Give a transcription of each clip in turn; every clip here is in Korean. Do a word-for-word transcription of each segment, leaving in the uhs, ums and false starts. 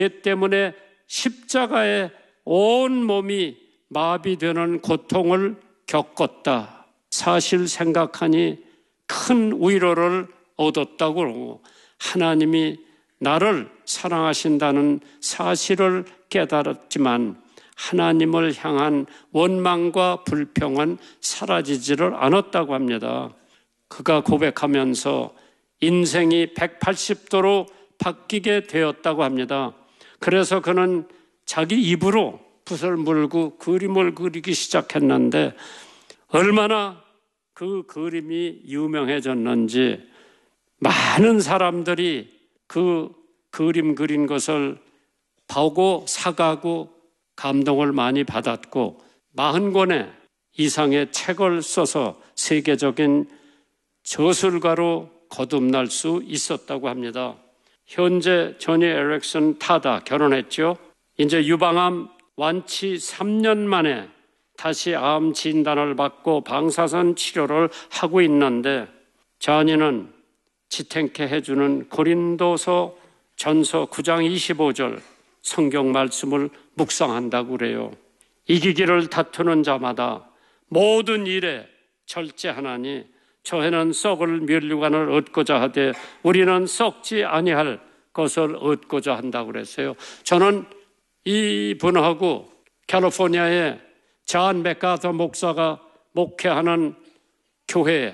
죄 때문에 십자가에 온 몸이 마비되는 고통을 겪었다. 사실 생각하니 큰 위로를 얻었다고 그러고 하나님이 나를 사랑하신다는 사실을 깨달았지만 하나님을 향한 원망과 불평은 사라지지를 않았다고 합니다. 그가 고백하면서 인생이 백팔십 도로 바뀌게 되었다고 합니다. 그래서 그는 자기 입으로 붓을 물고 그림을 그리기 시작했는데 얼마나 그 그림이 유명해졌는지 많은 사람들이 그 그림 그린 것을 보고 사가고 감동을 많이 받았고 사십 권의 이상의 책을 써서 세계적인 저술가로 거듭날 수 있었다고 합니다. 현재 조니 에릭슨 타다 결혼했죠. 이제 유방암 완치 삼 년 만에 다시 암 진단을 받고 방사선 치료를 하고 있는데 자니는 지탱케 해주는 고린도서 전서 구 장 이십오 절 성경 말씀을 묵상한다고 그래요. 이기기를 다투는 자마다 모든 일에 절제하나니 저희는 썩을 면류관을 얻고자 하되 우리는 썩지 아니할 것을 얻고자 한다고 그랬어요. 저는 이분하고 캘리포니아의 존 맥가더 목사가 목회하는 교회에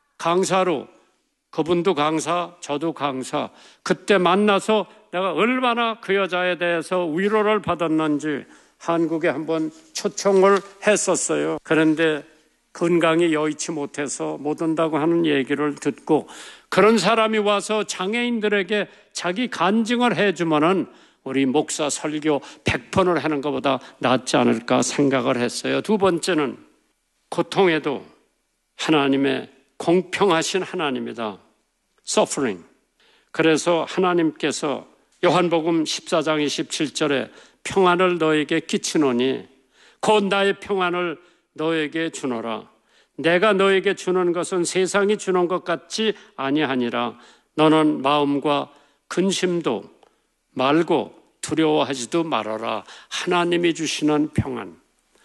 강사로, 그분도 강사, 저도 강사, 그때 만나서 내가 얼마나 그 여자에 대해서 위로를 받았는지 한국에 한번 초청을 했었어요. 그런데 건강이 여의치 못해서 못 온다고 하는 얘기를 듣고 그런 사람이 와서 장애인들에게 자기 간증을 해주면은 우리 목사 설교 백 번을 하는 것보다 낫지 않을까 생각을 했어요. 두 번째는 고통에도 하나님의 공평하신 하나님이다. suffering. 그래서 하나님께서 요한복음 십사 장 이십칠 절에 평안을 너에게 끼치노니 곧 나의 평안을 너에게 주노라. 내가 너에게 주는 것은 세상이 주는 것 같지 아니하니라. 너는 마음과 근심도 말고 두려워하지도 말아라. 하나님이 주시는 평안,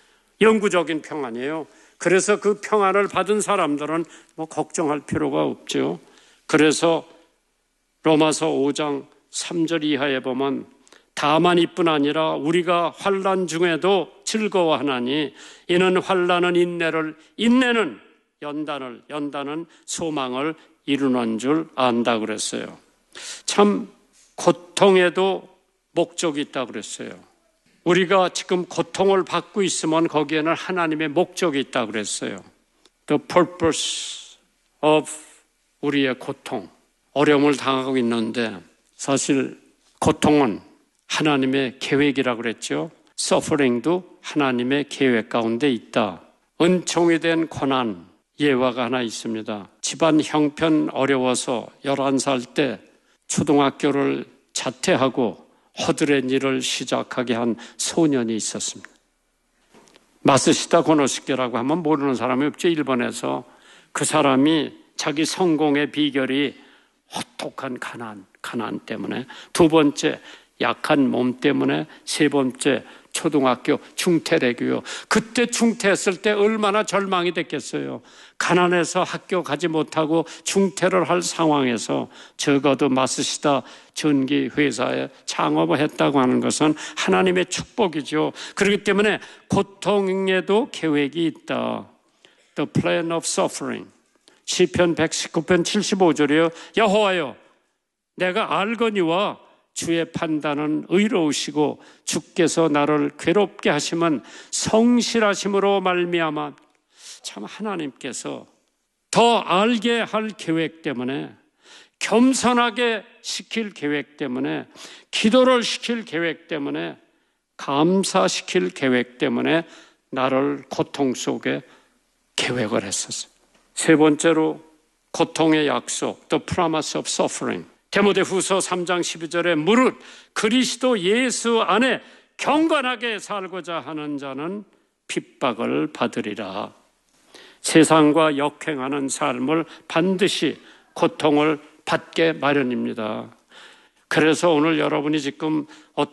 영구적인 평안이에요. 그래서 그 평안을 받은 사람들은 뭐 걱정할 필요가 없죠. 그래서 로마서 오 장 삼 절 이하에 보면 다만 이뿐 아니라 우리가 환난 중에도 즐거워하나니 이는 환난은 인내를, 인내는 연단을, 연단은 소망을 이루는 줄 안다 그랬어요. 참 고통에도 목적이 있다 그랬어요. 우리가 지금 고통을 받고 있으면 거기에는 하나님의 목적이 있다 그랬어요. The purpose of 우리의 고통, 어려움을 당하고 있는데 사실 고통은 하나님의 계획이라고 그랬죠. 서퍼링도 하나님의 계획 가운데 있다. 은총이 된 고난 예화가 하나 있습니다. 집안 형편 어려워서 열한 살 때 초등학교를 자퇴하고 허드렛 일을 시작하게 한 소년이 있었습니다. 마스시다 고노스케라고 하면 모르는 사람이 없죠. 일본에서. 그 사람이 자기 성공의 비결이 혹독한 가난, 가난 때문에, 두 번째 약한 몸 때문에, 세 번째 초등학교 중퇴래교요. 그때 중퇴했을 때 얼마나 절망이 됐겠어요. 가난해서 학교 가지 못하고 중퇴를 할 상황에서 적어도 마스시다 전기 회사에 창업을 했다고 하는 것은 하나님의 축복이죠. 그렇기 때문에 고통에도 계획이 있다. The plan of suffering. 시편 백십구 편 칠십오 절이요. 여호와여, 내가 알거니와 주의 판단은 의로우시고 주께서 나를 괴롭게 하시면 성실하심으로 말미암아. 참 하나님께서 더 알게 할 계획 때문에, 겸손하게 시킬 계획 때문에, 기도를 시킬 계획 때문에, 감사시킬 계획 때문에 나를 고통 속에 계획을 했었어요. 세 번째로 고통의 약속, The promise of suffering. 디모데후서 삼 장 십이 절에 무릇 그리스도 예수 안에 경건하게 살고자 하는 자는 핍박을 받으리라. 세상과 역행하는 삶을 반드시 고통을 받게 마련입니다. 그래서 오늘 여러분이 지금